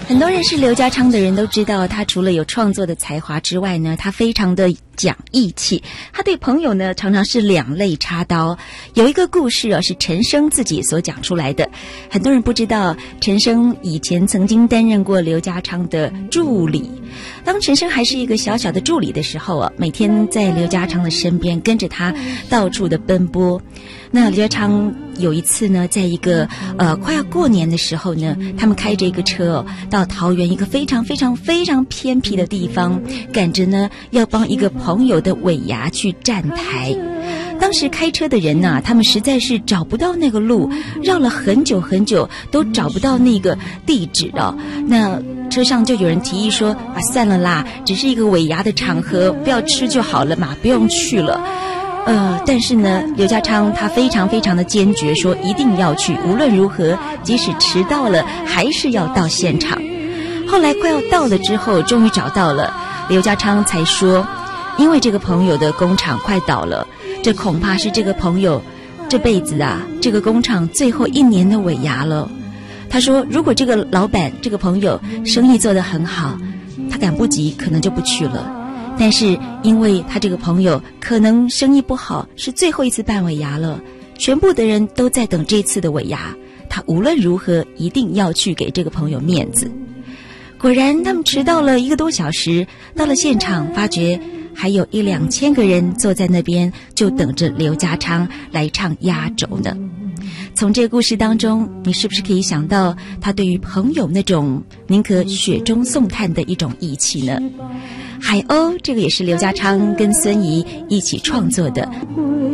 很多认识刘家昌的人都知道，他除了有创作的才华之外呢，他非常的讲义气。他对朋友呢，常常是两肋插刀。有一个故事是陈升自己所讲出来的。很多人不知道，陈升以前曾经担任过刘家昌的助理。当陈升还是一个小小的助理的时候每天在刘家昌的身边跟着他到处的奔波。那刘家昌有一次呢，在一个快要过年的时候呢，他们开着一个车到桃园一个非常非常非常偏僻的地方，赶着呢要帮一个朋友的尾牙去站台。当时开车的人他们实在是找不到那个路，绕了很久很久都找不到那个地址那车上就有人提议说算了啦，只是一个尾牙的场合，不要吃就好了嘛，不用去了。但是呢，刘家昌他非常非常的坚决，说一定要去，无论如何，即使迟到了，还是要到现场。后来快要到了之后，终于找到了，刘家昌才说，因为这个朋友的工厂快倒了，这恐怕是这个朋友这辈子这个工厂最后一年的尾牙了。他说，如果这个老板这个朋友生意做得很好，他赶不及，可能就不去了。但是因为他这个朋友可能生意不好，是最后一次办尾牙了，全部的人都在等这次的尾牙，他无论如何一定要去给这个朋友面子。果然他们迟到了1个多小时，到了现场发觉还有1-2千个人坐在那边，就等着刘家昌来唱压轴呢。从这个故事当中，你是不是可以想到他对于朋友那种宁可雪中送炭的一种义气呢？海鸥这个也是刘家昌跟孙怡一起创作的。